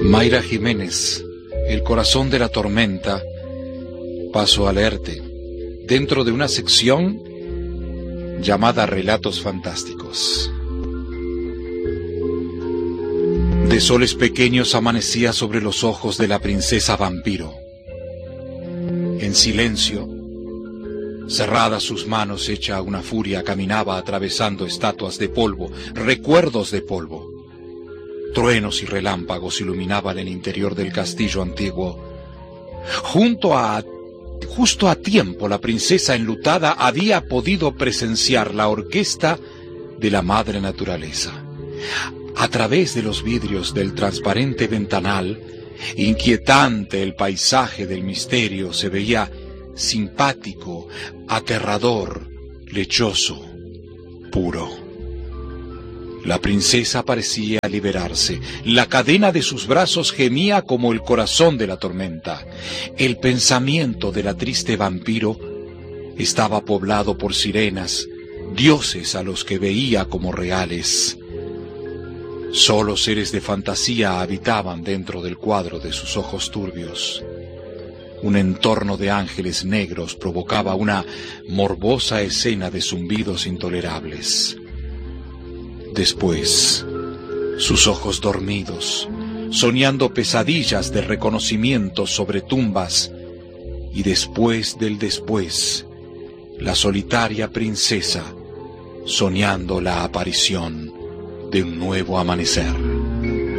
Mayra Jiménez, El corazón de la tormenta, paso a leerte dentro de una sección llamada Relatos Fantásticos. De soles pequeños amanecía sobre los ojos de la princesa vampiro. En silencio, cerradas sus manos, hecha a una furia, caminaba atravesando estatuas de polvo, recuerdos de polvo. Truenos y relámpagos iluminaban el interior del castillo antiguo. Justo a tiempo, la princesa enlutada había podido presenciar la orquesta de la madre naturaleza. A través de los vidrios del transparente ventanal, inquietante el paisaje del misterio se veía simpático, aterrador, lechoso, puro. La princesa parecía liberarse. La cadena de sus brazos gemía como el corazón de la tormenta. El pensamiento de la triste vampiro estaba poblado por sirenas, dioses a los que veía como reales. Solo seres de fantasía habitaban dentro del cuadro de sus ojos turbios. Un entorno de ángeles negros provocaba una morbosa escena de zumbidos intolerables. Después, sus ojos dormidos, soñando pesadillas de reconocimiento sobre tumbas, y después del después, la solitaria princesa soñando la aparición de un nuevo amanecer.